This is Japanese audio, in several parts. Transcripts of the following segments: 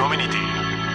コミュニティ。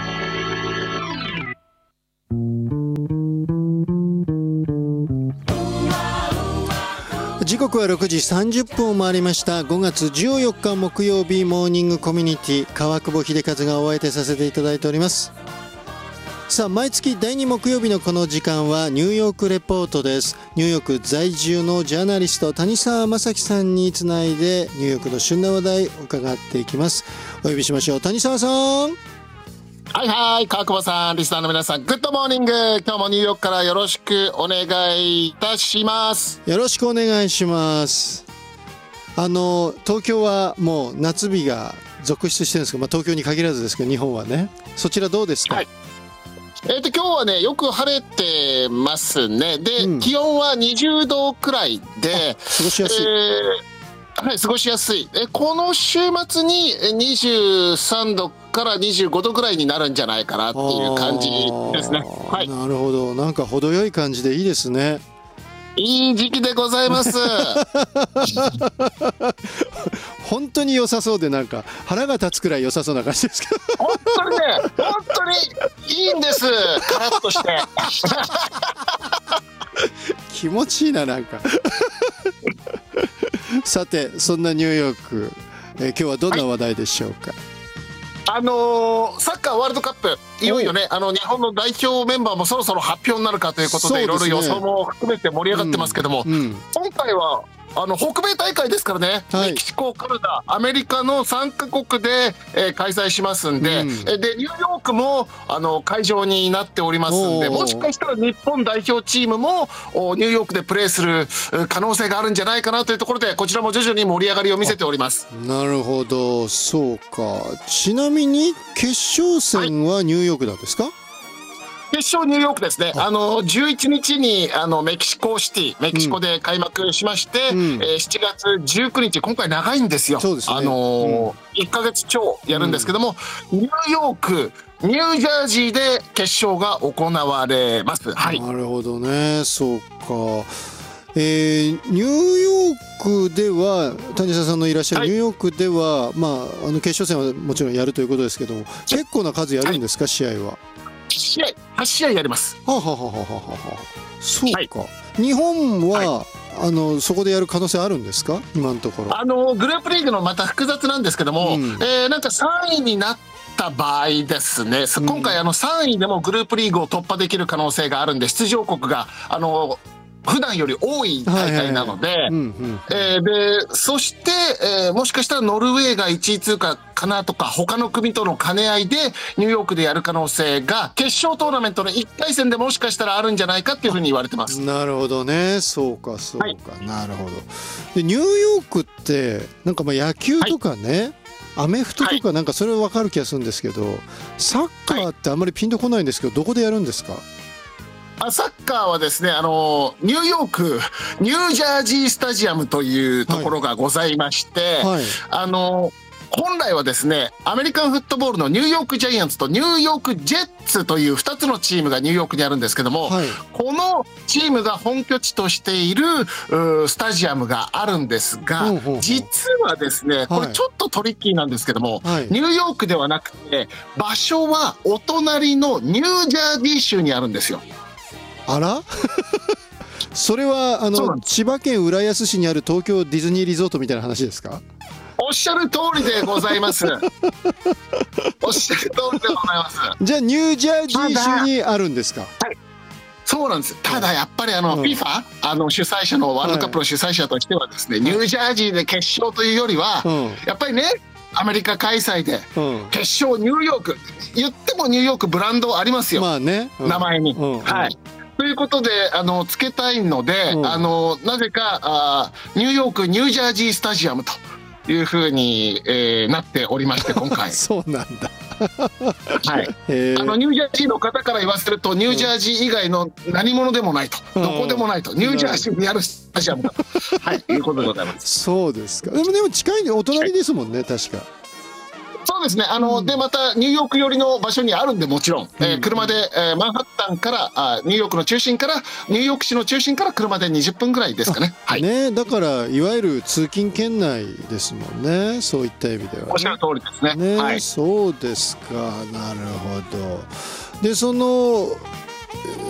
時刻は6時30分を回りました。5月14日木曜日、モーニングコミュニティ、川久保秀和がお相手させていただいております。さあ、毎月第2木曜日のこの時間はニューヨークレポートです。ニューヨーク在住のジャーナリスト谷沢正樹さんにつないでニューヨークの旬な話題を伺っていきます。お呼びしましょう。谷沢さん。 はいはい、川久保さん、リスナーの皆さん、グッドモーニング。今日もニューヨークからよろしくお願いいたします。 よろしくお願いします。東京はもう夏日が続出してるんですけど、東京に限らずですけど、日本はね。そちらどうですか？ はい、今日はね、よく晴れてますね。で、気温は20度くらいで、 過ごしやすい。 はい、過ごしやすい。この週末に23度から25度ぐらいになるんじゃないかなっていう感じですね。はい。 なるほど。なんか程よい感じでいいですね。 いい時期でございます。 本当に良さそうで、なんか腹が立つくらい良さそうな感じですけど。 本当にね、本当にいいんです。カラッとして。 気持ちいいな、なんか。さて、そんなニューヨーク、今日はどんな話題でしょうか？ サッカーワールドカップ、いよいよね、日本の代表メンバーもそろそろ発表になるかということで、いろいろ予想も含めて盛り上がってますけども、今回は北米大会ですからね、メキシコ、カナダ、アメリカの3カ国で、開催しますんで、でニューヨークも会場になっておりますんで、もしかしたら日本代表チームもニューヨークでプレーする可能性があるんじゃないかなというところで、こちらも徐々に盛り上がりを見せております。 なるほど、そうか。ちなみに決勝戦はニューヨークなんですか？ 決勝ニューヨークですね。11日にメキシコシティ、メキシコで開幕しまして、7月19日、今回長いんですよ。 そうですね。 1ヶ月超やるんですけども、ニューヨーク、ニュージャージーで決勝が行われます。はい。 なるほどね、そうか。ニューヨークでは、谷沢さんのいらっしゃるニューヨークでは、決勝戦はもちろんやるということですけども、結構な数やるんですか、試合は。 8試合やります。 そうか。日本は、そこでやる可能性あるんですか、今のところ。 グループリーグのまた複雑なんですけども、なんか3位になった場合ですね、今回3位でもグループリーグを突破できる可能性があるんで、出場国が普段より多い大会なので、そして、もしかしたらノルウェーが1位通過かなとか、他の組との兼ね合いでニューヨークでやる可能性が、決勝トーナメントの1回戦でもしかしたらあるんじゃないかっていうふうに言われてます。 なるほどね、そうかそうか、なるほど。でニューヨークってなんか野球とかね、アメフトとかなんかそれは分かる気がするんですけど、サッカーってあんまりピンとこないんですけど、どこでやるんですか？ サッカーはですね、ニューヨークニュージャージースタジアムというところがございまして、本来はですね、アメリカンフットボールのニューヨークジャイアンツとニューヨークジェッツという2つのチームがニューヨークにあるんですけども、このチームが本拠地としているスタジアムがあるんですが、実はですね、これちょっとトリッキーなんですけども、ニューヨークではなくて、場所はお隣のニュージャージー州にあるんですよ。 あらそれは千葉県浦安市にある東京ディズニーリゾートみたいな話ですか？ おっしゃる通りでございます。おっしゃる通りでございます。 じゃあニュージャージー州にあるんですか？ そうなんです。ただやっぱりFIFA、主催者のワールドカップの主催者としてはですね、ニュージャージーで決勝というよりは、やっぱりね、アメリカ開催で決勝ニューヨーク、言ってもニューヨークブランドありますよ、名前に。ということでつけたいので、なぜかニューヨークニュージャージースタジアムというふうに、なっておりまして、今回そうなんだ。 ニュージャージーの方から言わせると、ニュージャージー以外の何者でもないと、どこでもないと、ニュージャージーにあるスタジアムだと、いうことでございます。 そうですか。でも近いね、お隣ですもんね、確か。 そうですね。で、またニューヨーク寄りの場所にあるんで、もちろん、車で、マンハッタンからニューヨークの中心から、ニューヨーク市の中心から車で20分ぐらいですかね。はい。 ね、だから、いわゆる通勤圏内ですもんね。そういった意味では、ね。 おっしゃる通りですね。 ね、 はい。 そうですか。なるほど。で、その、